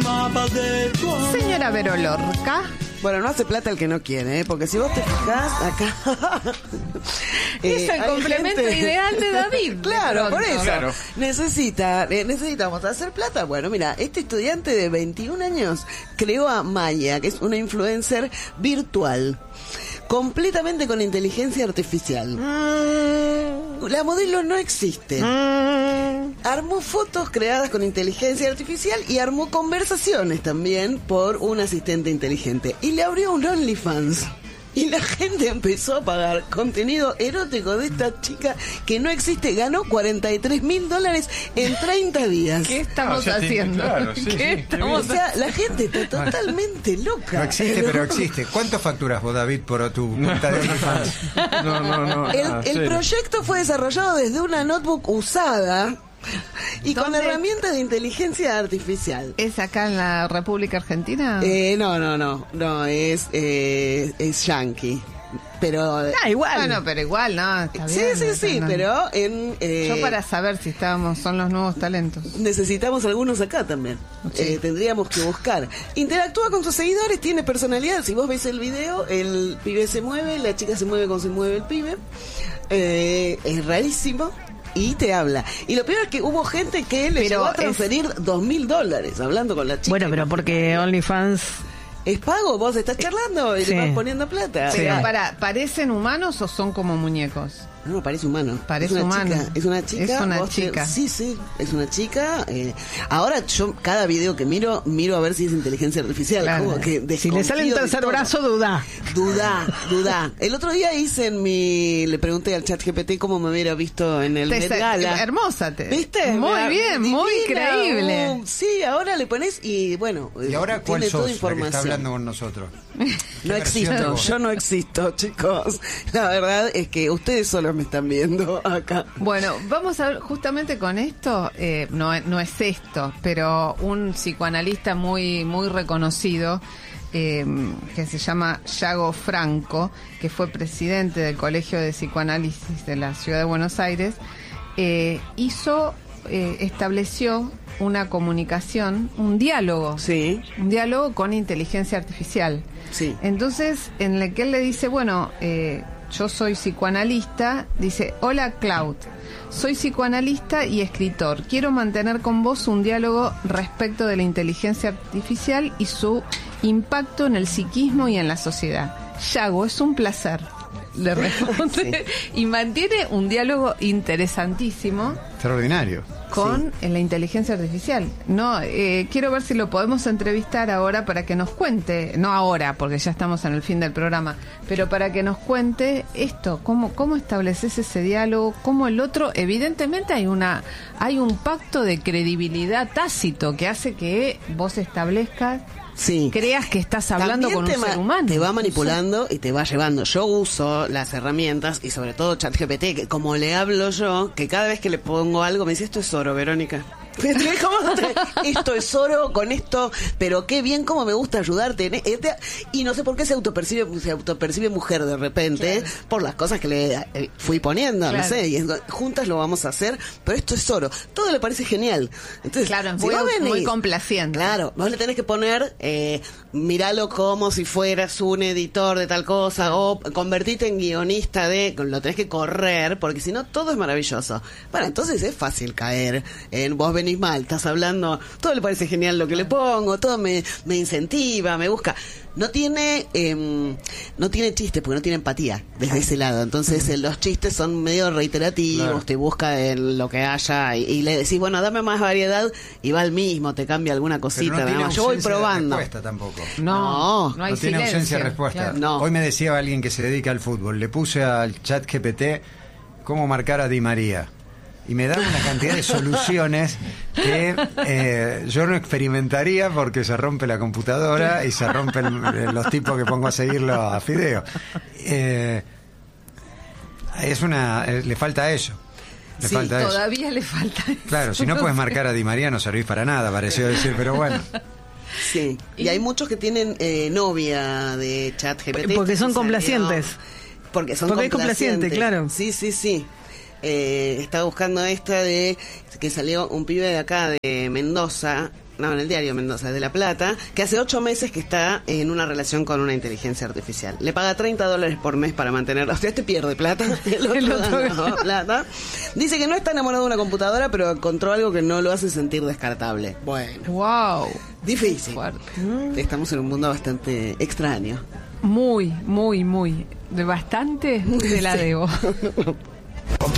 Señora Vero Lorca. Bueno, no hace plata el que no quiere, porque si vos te fijás acá... es el complemento ideal de David. Claro, por eso. Claro. Necesitamos hacer plata. Bueno, mira, este estudiante de 21 años creó a Maya, que es una influencer virtual, completamente con inteligencia artificial. La modelo no existe. Armó fotos creadas con inteligencia artificial y armó conversaciones también por un asistente inteligente. Y le abrió un OnlyFans. Y la gente empezó a pagar contenido erótico de esta chica que no existe. Ganó $43,000 en 30 días. ¿Qué estamos haciendo? Claro, sí, O sea, la gente está totalmente loca. No existe, pero existe. ¿Cuánto facturas vos, David, por tu cuenta de OnlyFans? No. El proyecto fue desarrollado desde una notebook usada y con herramientas de inteligencia artificial. ¿Es acá en la República Argentina? No, es yankee. Pero igual. Bueno, pero igual, ¿no? Está bien, sí, pero en... yo para saber si son los nuevos talentos. Necesitamos algunos acá también. Sí. Tendríamos que buscar. Interactúa con sus seguidores, tiene personalidad. Si vos ves el video, el pibe se mueve, la chica se mueve como se mueve el pibe. Es rarísimo. Y te habla. Y lo peor es que hubo gente que le llegó a transferir $2,000 hablando con la chica. Bueno, pero porque OnlyFans... Es pago, vos estás charlando y le vas poniendo plata. Pero ¿parecen humanos o son como muñecos? No, parece humano. Parece humano. Es una chica. Es una chica. Sí, es una chica. Ahora yo cada video que miro a ver si es inteligencia artificial. Claro. Como que si le sale el tercer brazo, duda. El otro día le pregunté al ChatGPT cómo me hubiera visto en el Met Gala. Hermosa. ¿Viste? Muy bien, divina, muy creíble. Sí, ahora le pones y bueno. ¿Y ahora cuál tiene sos toda la información. que está hablando con nosotros? No existo, yo no existo, chicos. La verdad es que ustedes solo me están viendo acá. Bueno, vamos a ver justamente con esto, no es esto, pero un psicoanalista muy reconocido, que se llama Yago Franco, que fue presidente del Colegio de Psicoanálisis de la Ciudad de Buenos Aires, estableció una comunicación, un diálogo con inteligencia artificial. Sí. Entonces, en el que él le dice, bueno, yo soy psicoanalista, dice, hola Cloud, soy psicoanalista y escritor. Quiero mantener con vos un diálogo respecto de la inteligencia artificial y su impacto en el psiquismo y en la sociedad. Yago, es un placer. Le responde y mantiene un diálogo interesantísimo. Extraordinario. Con la inteligencia artificial. Quiero ver si lo podemos entrevistar ahora para que nos cuente, no ahora porque ya estamos en el fin del programa, pero para que nos cuente esto, cómo estableces ese diálogo, cómo el otro, evidentemente hay un pacto de credibilidad tácito que hace que vos establezcas, creas que estás hablando también con un ser humano. Te va manipulando y te va llevando. Yo uso las herramientas y sobre todo ChatGPT, que como le hablo yo, que cada vez que le pongo algo me dice, esto es oro, Verónica. Esto es oro con esto, pero qué bien, cómo me gusta ayudarte. Y no sé por qué se autopercibe mujer de repente, por las cosas que le fui poniendo, no sé, y juntas lo vamos a hacer, pero esto es oro. Todo le parece genial. Entonces, claro, muy complaciente. Claro, vos le tenés que poner, míralo como si fueras un editor de tal cosa, o convertirte en guionista lo tenés que correr, porque si no todo es maravilloso. Bueno, entonces es fácil caer en vos venís mal, estás hablando, todo le parece genial lo que le pongo, todo me incentiva, me busca. No tiene chiste, porque no tiene empatía desde ese lado. Entonces los chistes son medio reiterativos, te busca en lo que haya y le decís, bueno, dame más variedad y va al mismo, te cambia alguna cosita. Yo voy probando. De respuesta tampoco. No hay tiene silencio, ausencia de respuesta. Claro. No. Hoy me decía alguien que se dedica al fútbol, le puse al ChatGPT cómo marcar a Di María. Y me da una cantidad de soluciones que yo no experimentaría porque se rompe la computadora y se rompen los tipos que pongo a seguirlo a Fideo. Le falta eso. Todavía le falta eso. Claro, si no puedes marcar a Di María no servís para nada, pareció decir, pero bueno. Sí, y hay muchos que tienen novia de ChatGPT. Porque son complacientes. Porque es complaciente, claro. Sí. Estaba buscando esta de que salió un pibe de acá de Mendoza, en el diario Mendoza de La Plata, que hace 8 meses que está en una relación con una inteligencia artificial. Le paga $30 por mes para mantenerla. O sea, este pierde plata, el otro gana plata. Dice que no está enamorado de una computadora, pero encontró algo que no lo hace sentir descartable. Bueno. Wow. Difícil. Fuerte. Estamos en un mundo bastante extraño. Muy, muy, muy. De bastante te la Sí. debo.